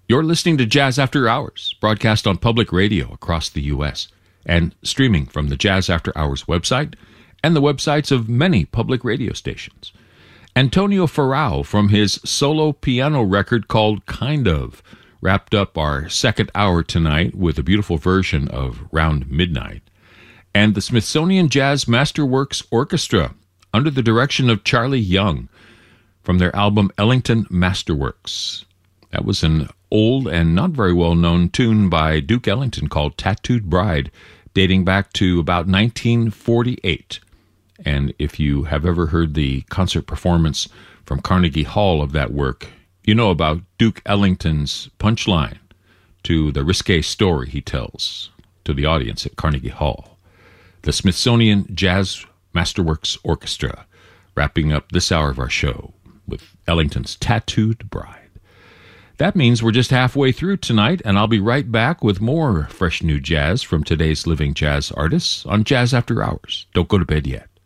You're listening to Jazz After Hours, broadcast on public radio across the U.S. and streaming from the Jazz After Hours website and the websites of many public radio stations. Antonio Ferrao, from his solo piano record called Kind Of, wrapped up our second hour tonight with a beautiful version of Round Midnight. And the Smithsonian Jazz Masterworks Orchestra, under the direction of Charlie Young, from their album Ellington Masterworks. That was an old and not very well-known tune by Duke Ellington called Tattooed Bride, dating back to about 1948. And if you have ever heard the concert performance from Carnegie Hall of that work, you know about Duke Ellington's punchline to the risque story he tells to the audience at Carnegie Hall. The Smithsonian Jazz Masterworks Orchestra, wrapping up this hour of our show with Ellington's Tattooed Bride. That means we're just halfway through tonight, and I'll be right back with more fresh new jazz from today's living jazz artists on Jazz After Hours. Don't go to bed yet.